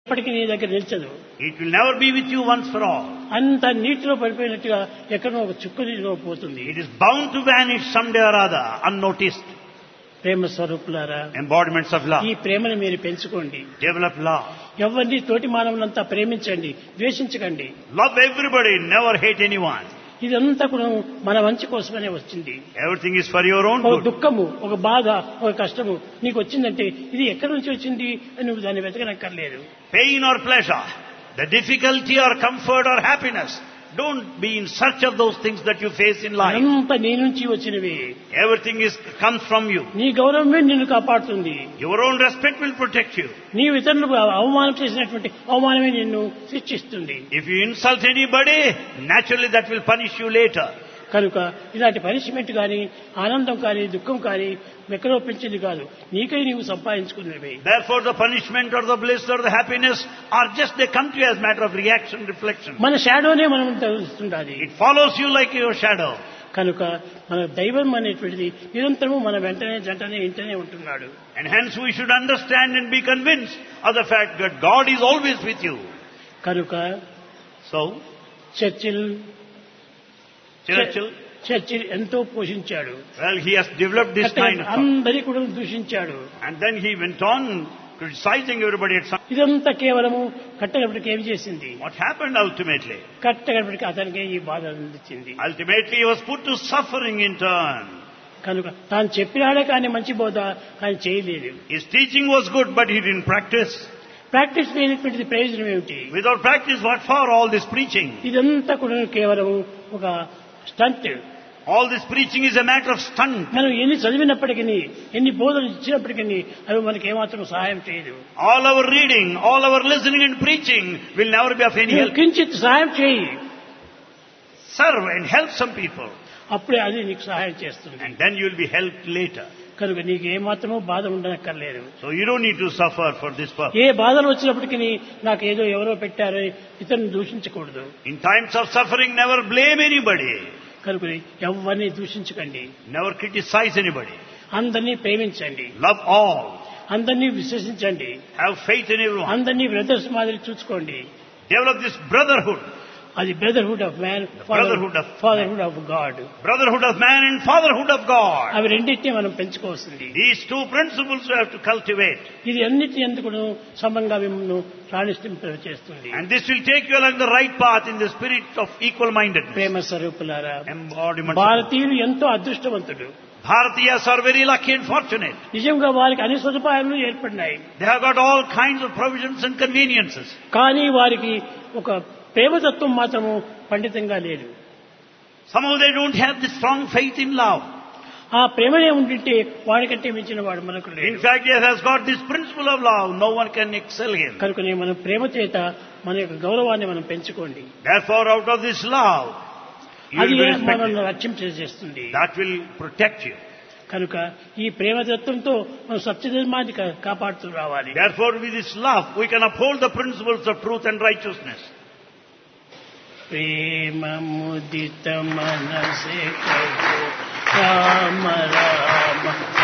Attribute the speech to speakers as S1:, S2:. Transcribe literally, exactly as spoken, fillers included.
S1: ఇప్పటికీ నీ దగ్గర నిల్చదు.
S2: It will never be with you once for all.
S1: అంత నీటిలో పడిపోయినట్టుగా ఎక్కడో ఒక చుక్క నీటిలో పోతుంది.
S2: It is bound to vanish someday or other, unnoticed.
S1: ప్రేమ స్వరూపులారా,
S2: Embodiments of love.
S1: ఈ ప్రేమను మీరు పెంచుకోండి.
S2: Develop love.
S1: ఎవరిని తోటి మానవులంతా ప్రేమించండి, ద్వేషించకండి.
S2: Love everybody, never hate anyone.
S1: ఇదంతా కూడా మన మంచి కోసమనే వచ్చింది.
S2: Everything is for your own
S1: ఒక
S2: good.
S1: దుఃఖము, ఒక బాధ, ఒక కష్టము నీకు వచ్చిందంటే ఇది ఎక్కడి నుంచి వచ్చింది అని నువ్వు దాన్ని వెతకనక్కర్లేదు.
S2: Pain or pleasure, the difficulty or comfort or happiness, don't be in search of those things that you face in life.
S1: అంతా నీ నుంచి వచ్చినవి.
S2: Everything is comes from you.
S1: నీ గౌరవమే నిన్ను కాపాడుతుంది.
S2: Your own respect will protect you.
S1: నీవు ఇతరులకు అవమానం చేసినటువంటి అవమానమే నిన్ను శిక్షిస్తుంది.
S2: If you insult anybody, naturally that will punish you later.
S1: కనుక ఇలాంటి పనిష్మెంట్ కానీ, ఆనందం కానీ, దుఃఖం కానీ ఎక్కడో పెంచింది కాదు, నీకై నీవు సంపాదించుకున్నవి.
S2: Therefore the punishment or the bliss or the happiness are just they come to you as matter of reaction, reflection.
S1: మన షాడోనే మనం తెలుస్తుండాలి.
S2: It follows you like your shadow.
S1: కనుక మన దైవం అనేటువంటిది నిరంతరము మన వెంటనే జంటనే ఇంటనే ఉంటున్నాడు.
S2: And hence we should understand and be convinced of the fact that God is always with you.
S1: కనుక
S2: So,
S1: చర్చిల్
S2: Churchill,
S1: చర్చిల్ ఎంతో పోషించాడు.
S2: well, he has developed this kind of thought.
S1: అందరి కూడా దూషించాడు.
S2: And then he went on criticizing everybody at some.
S1: ఇదంతా కేవలము కట్టగడపటికి ఏమి చేసింది?
S2: What happened ultimately?
S1: కట్టగడపటికి అతనికి ఈ బాధ అందించింది.
S2: Ultimately he was put to suffering in turn.
S1: కనుక తాను చెప్పినాడే కానీ మంచి బోధ ఆయన చేయలేదు.
S2: His teaching was good, but he didn't practice.
S1: Practice లేనటువంటిది ప్రయోజనం ఏమిటి?
S2: Without practice, what for all this preaching?
S1: ఇదంతా కూడా కేవలం ఒక stunt.
S2: All this preaching is a matter of stunt.
S1: మనం ఎన్ని చదివినప్పటికీ, ఎన్ని బోధనలు ఇచ్చినప్పటికీ అవి మనకి ఏమాత్రం సహాయం చేయదు.
S2: All our reading, all our listening and preaching will never be of any help.
S1: కించిత్ సహాయం చేయి,
S2: Serve and help some people,
S1: అప్పుడే అది నీకు సహాయం చేస్తుంది.
S2: and then you will be helped later.
S1: కనుక నీకు ఏమాత్రమో బాధ ఉండనక్కర్లేదు.
S2: So you don't need to suffer for this purpose.
S1: ఏ బాధలు వచ్చినప్పటికీ నాకు ఏదో ఎవరో పెట్టారో ఇతరుని దూషించకూడదు.
S2: In times of suffering, never blame anybody.
S1: కనుక ఎవరిని దూషించకండి.
S2: Never criticize anybody.
S1: అందరినీ ప్రేమించండి.
S2: Love all.
S1: అందరినీ విశ్వసించండి.
S2: Have faith in everyone.
S1: అందరినీ బ్రదర్స్ మాదిరి చూసుకోండి.
S2: Develop this brotherhood.
S1: అది brotherhood of man,
S2: Brotherhood of-
S1: fatherhood of God.
S2: Brotherhood of man and fatherhood of God.
S1: అవి రెండింటినీ మనం పెంచుకోవాల్సింది.
S2: These two principles we have to cultivate.
S1: ఇది అన్నిటి ఎందుకు సమంగా మిమ్మల్ని రాణింప చేస్తుంది.
S2: And this will take you along the right path in the spirit of equal-mindedness.
S1: ప్రేమ స్వరూపులారా,
S2: Embodiment. of-
S1: భారతీయులు ఎంతో అదృష్టవంతుడు.
S2: Bharatiyas are very lucky and fortunate.
S1: నిజంగా వారికి అన్ని సదుపాయాలు ఏర్పడినాయి.
S2: They have got all kinds of provisions and conveniences.
S1: కానీ వారికి ఒక ప్రేమతత్వం మాత్రము పండితంగా లేదు.
S2: Somehow they don't have the strong faith in love.
S1: ఆ ప్రేమనే ఉండింటే వాడికంటే మించిన వాడు మనకు
S2: In
S1: లేడు.
S2: fact, he has got this principle of love. No one can excel him.
S1: కనుకనే మనం ప్రేమ చేత మన యొక్క గౌరవాన్ని మనం పెంచుకోండి.
S2: Therefore, out of this love, you
S1: అది
S2: will be respected.
S1: మనల్ని రక్షణ చేసేస్తుంది.
S2: That will protect you.
S1: కనుక ఈ ప్రేమతత్వంతో మనం సత్యధర్మాన్ని కా- కాపాడుతూ రావాలి.
S2: Therefore, with this love, we can uphold the principles of truth and righteousness.
S1: ప్రేమ ముదిత మనసే కహో రామ రామ